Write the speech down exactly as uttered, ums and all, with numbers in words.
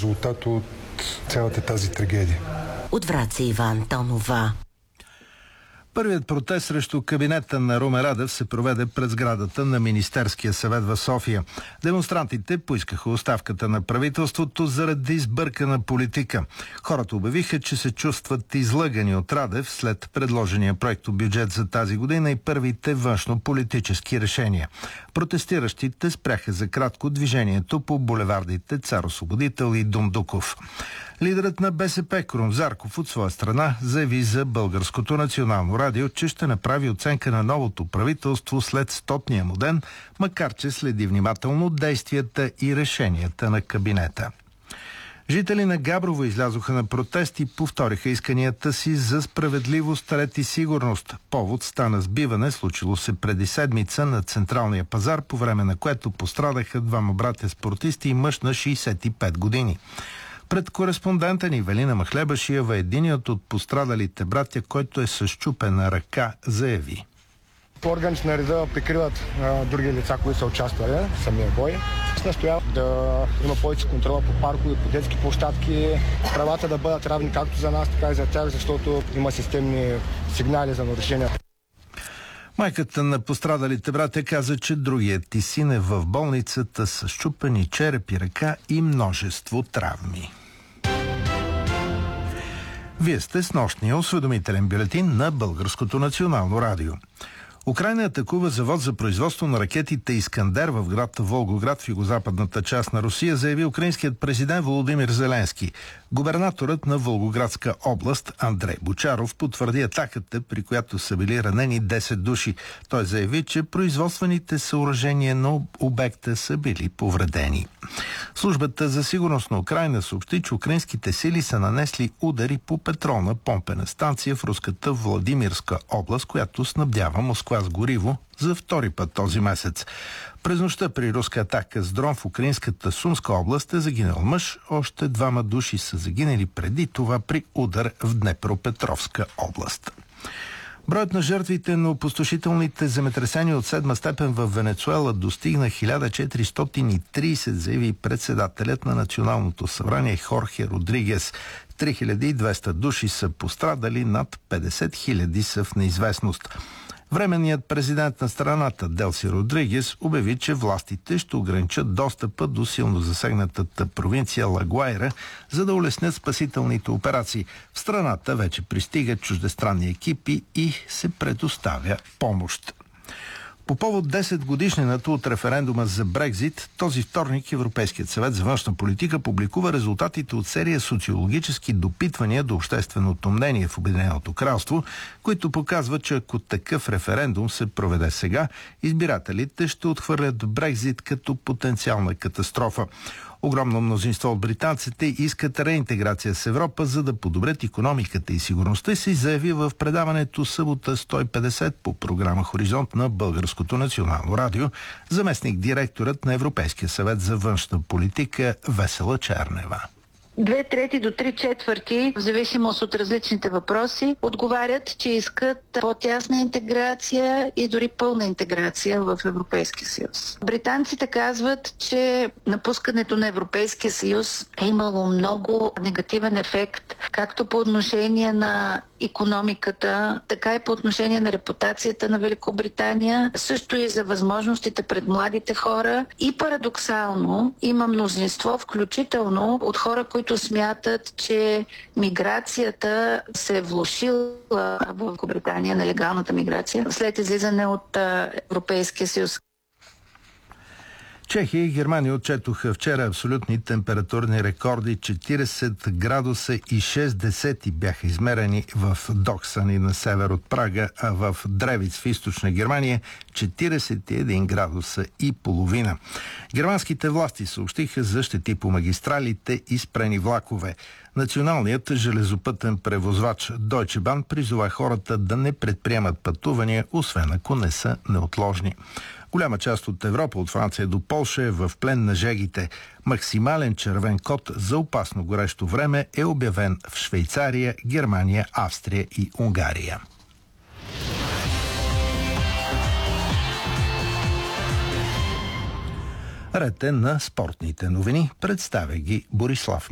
резултат от цялата тази трагедия. От Враца Иван Тонова. Първият протест срещу кабинета на Румен Радев се проведе пред сградата на Министерския съвет в София. Демонстрантите поискаха оставката на правителството заради сбъркана политика. Хората обявиха, че се чувстват излъгани от Радев след предложения проектобюджет за тази година и първите външно-политически решения. Протестиращите спряха за кратко движението по булевардите Цар Освободител и Дондуков. Лидерът на БСП Крум Зарков от своя страна заяви за Българското национално радио, че ще направи оценка на новото правителство след стотния му ден, макар че следи внимателно действията и решенията на кабинета. Жители на Габрово излязоха на протест и повториха исканията си за справедливост, ред и сигурност. Повод стана сбиване, случило се преди седмица на централния пазар, по време на което пострадаха двама братя спортисти и мъж на шейсет и пет години. Пред кореспондента ни Велина Махлебашиева, единият от пострадалите братя, който е със счупена ръка, заяви. Органите на реда прикриват а, други лица, които са участвали в самия бой. Настоява да има повече контрола по паркове, по детски площадки, правата да бъдат равни както за нас, така и за тях, защото има системни сигнали за нарушения. Майката на пострадалите братя каза, че другият ти син е в болницата с счупени череп и ръка и множество травми. Вие сте с нощния осведомителен бюлетин на Българското национално радио. Украйна атакува завод за производство на ракетите Искандер в град Волгоград в югозападната част на Русия, заяви украинският президент Володимир Зеленски. Губернаторът на Волгоградска област Андрей Бочаров потвърди атаката, при която са били ранени десет души. Той заяви, че производствените съоръжения на обекта са били повредени. Службата за сигурност на Украйна съобщи, че украинските сили са нанесли удари по петролна помпена станция в руската Владимирска област, която снабдява Москва с гориво за втори път този месец. През нощта при руска атака с дрон в украинската Сумска област е загинал мъж. Още двама души са загинали преди това при удар в Днепропетровска област. Броят на жертвите на опустошителните земетресения от седма степен в Венецуела достигна хиляда четиристотин и трийсет, заяви председателят на Националното събрание Хорхе Родригес. три хиляди и двеста души са пострадали, над петдесет хиляди са в неизвестност. Временният президент на страната Делси Родригес обяви, че властите ще ограничат достъпа до силно засегнатата провинция Ла Гуайра, за да улеснят спасителните операции. В страната вече пристигат чуждестранни екипи и се предоставя помощ. По повод десет годишнината от референдума за Брекзит, този вторник Европейският съвет за външна политика публикува резултатите от серия социологически допитвания до общественото мнение в Обединеното кралство, които показват, че ако такъв референдум се проведе сега, избирателите ще отхвърлят Брекзит като потенциална катастрофа. Огромно мнозинство от британците искат реинтеграция с Европа, за да подобрят икономиката и сигурността, и се заяви в предаването Събота сто и петдесет по програма Хоризонт на Българското национално радио заместник директорът на Европейския съвет за външна политика Весела Чернева. Две трети до три четвърти, в зависимост от различните въпроси, отговарят, че искат по-тясна интеграция и дори пълна интеграция в Европейския съюз. Британците казват, че напускането на Европейския съюз е имало много негативен ефект, както по отношение на икономиката, така и по отношение на репутацията на Великобритания, също и за възможностите пред младите хора. И парадоксално има мнозинство, включително от хора, които смятат, че миграцията се е влошила в Великобритания, нелегалната миграция, след излизане от Европейския съюз. Чехия и Германия отчетоха вчера абсолютни температурни рекорди. четирийсет градуса и шест десети бяха измерени в Доксани на север от Прага, а в Древиц в източна Германия четирийсет и един градуса и половина. Германските власти съобщиха за щети по магистралите и спрени влакове. Националният железопътен превозвач Deutsche Bahn призова хората да не предприемат пътувания, освен ако не са неотложни. Голяма част от Европа, от Франция до Полша, е в плен на жегите. Максимален червен код за опасно горещо време е обявен в Швейцария, Германия, Австрия и Унгария. Ред е на спортните новини. Представя ги Борислав